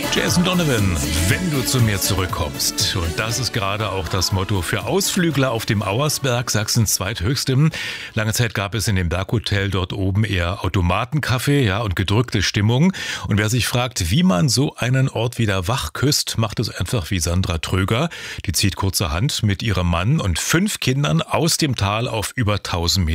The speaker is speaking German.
Jason Donovan, wenn du zu mir zurückkommst. Und das ist gerade auch das Motto für Ausflügler auf dem Auersberg, Sachsens zweithöchstem. Lange Zeit gab es in dem Berghotel dort oben eher Automatenkaffee, ja, und gedrückte Stimmung. Und wer sich fragt, wie man so einen Ort wieder wach küsst, macht es einfach wie Sandra Tröger. Die zieht kurzerhand mit ihrem Mann und 5 Kindern aus dem Tal auf über 1000 Meter